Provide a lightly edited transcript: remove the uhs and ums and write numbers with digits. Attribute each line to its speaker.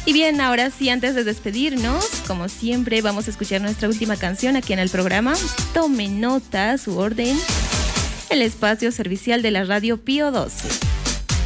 Speaker 1: Y bien, ahora sí, antes de despedirnos, como siempre, vamos a escuchar nuestra última canción aquí en el programa. Tome nota, su orden, el espacio servicial de la radio Pío 12.